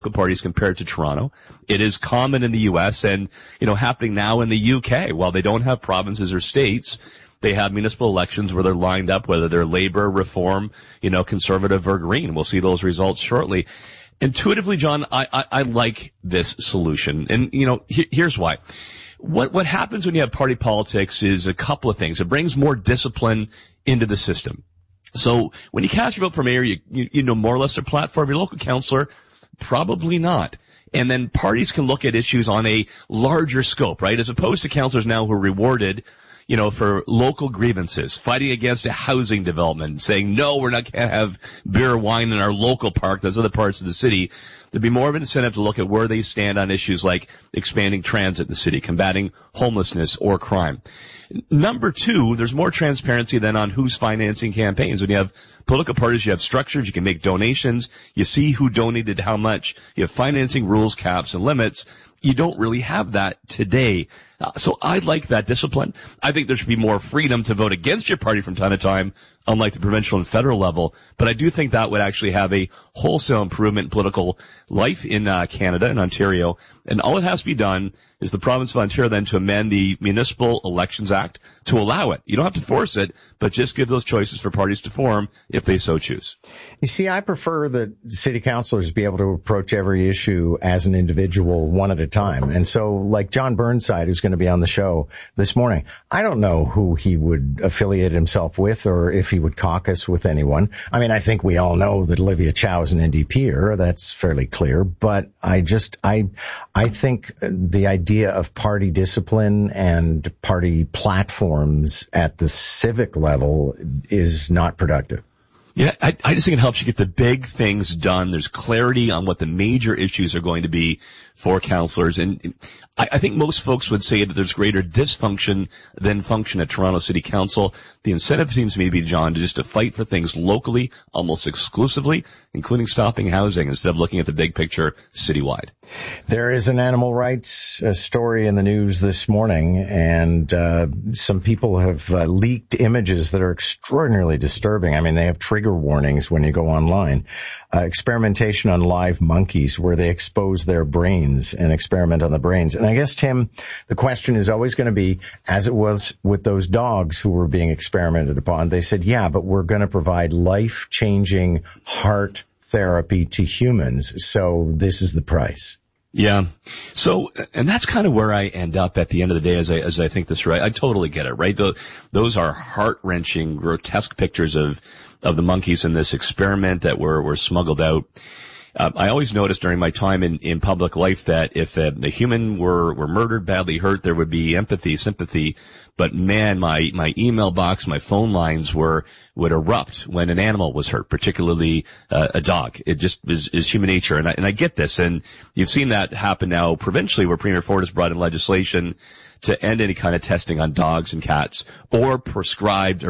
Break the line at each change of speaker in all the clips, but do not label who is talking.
parties compared to Toronto. It is common in the U.S. and, happening now in the U.K. While they don't have provinces or states, they have municipal elections where they're lined up, whether they're Labour, Reform, Conservative or Green. We'll see those results shortly. Intuitively, John, I like this solution. And, here's why. What happens when you have party politics is a couple of things. It brings more discipline into the system. So when you cast your vote for mayor, you know more or less their platform. Your local councillor, probably not. And then parties can look at issues on a larger scope, right? As opposed to councillors now who are rewarded, for local grievances, fighting against a housing development, saying, no, can't have beer or wine in our local park, those other parts of the city. There'd be more of an incentive to look at where they stand on issues like expanding transit in the city, combating homelessness or crime. Number two, there's more transparency than on who's financing campaigns. When you have political parties, you have structures, you can make donations, you see who donated how much, you have financing rules, caps, and limits. You don't really have that today. So I like that discipline. I think there should be more freedom to vote against your party from time to time, unlike the provincial and federal level. But I do think that would actually have a wholesale improvement in political life in Canada and Ontario. And all it has to be done is the province of Ontario then to amend the Municipal Elections Act to allow it. You don't have to force it, but just give those choices for parties to form if they so choose.
You see, I prefer that city councilors be able to approach every issue as an individual one at a time. And so, like John Burnside, who's going to be on the show this morning, I don't know who he would affiliate himself with or if he would caucus with anyone. I mean, I think we all know that Olivia Chow is an NDPer. That's fairly clear. But I think the idea of party discipline and party platforms at the civic level is not productive.
Yeah, I just think it helps you get the big things done. There's clarity on what the major issues are going to be for councillors. And I think most folks would say that there's greater dysfunction than function at Toronto City Council. The incentive seems to me to be, John, just to fight for things locally, almost exclusively, including stopping housing instead of looking at the big picture citywide.
There is an animal rights story in the news this morning, and some people have leaked images that are extraordinarily disturbing. I mean, they have trigger warnings when you go online. Experimentation on live monkeys where they expose their brains and experiment on the brains. And I guess, Tim, the question is always going to be, as it was with those dogs who were being experimented upon, they said, yeah, but we're going to provide life-changing heart therapy to humans, so this is the price.
Yeah. So, and that's kind of where I end up at the end of the day as I think this, right? I totally get it, right? Those are heart-wrenching, grotesque pictures of the monkeys in this experiment that were smuggled out. I always noticed during my time in public life that if a human were murdered, badly hurt, there would be empathy, sympathy. But man, my email box, my phone lines would erupt when an animal was hurt, particularly a dog. It just is human nature. And I get this. And you've seen that happen now provincially, where Premier Ford has brought in legislation to end any kind of testing on dogs and cats, or prescribed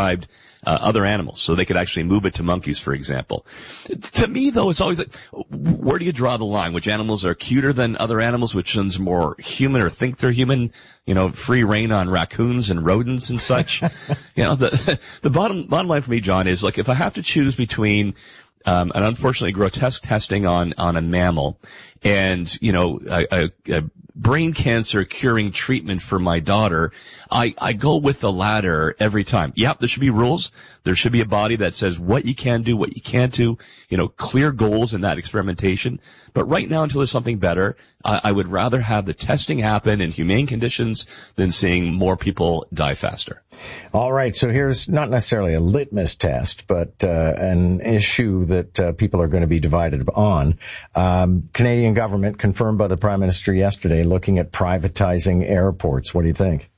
other animals, so they could actually move it to monkeys, for example. To me, though, it's always like, where do you draw the line? Which animals are cuter than other animals? Which ones more human or think they're human? Free reign on raccoons and rodents and such. The bottom line for me, John, is like, if I have to choose between and unfortunately grotesque testing on a mammal and, a brain cancer curing treatment for my daughter, I go with the latter every time. Yep, there should be rules. There should be a body that says what you can do, what you can't do, clear goals in that experimentation. But right now, until there's something better, I would rather have the testing happen in humane conditions than seeing more people die faster.
All right, so here's not necessarily a litmus test, but an issue that people are going to be divided on. Canadian government confirmed by the Prime Minister yesterday looking at privatizing airports. What do you think?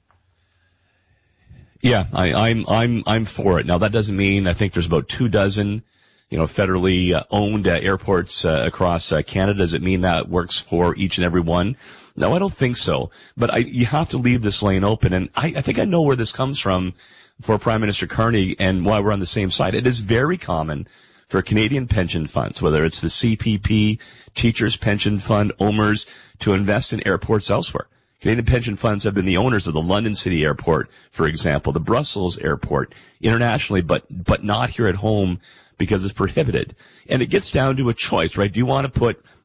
Yeah, I'm for it. Now, that doesn't mean I think there's about 24, federally owned airports across Canada. Does it mean that works for each and every one? No, I don't think so. But you have to leave this lane open. And I think I know where this comes from for Prime Minister Carney and why we're on the same side. It is very common for Canadian pension funds, whether it's the CPP, Teachers Pension Fund, OMERS, to invest in airports elsewhere. Canadian pension funds have been the owners of the London City Airport, for example, the Brussels Airport, internationally, but not here at home because it's prohibited. And it gets down to a choice, right? Do you want to put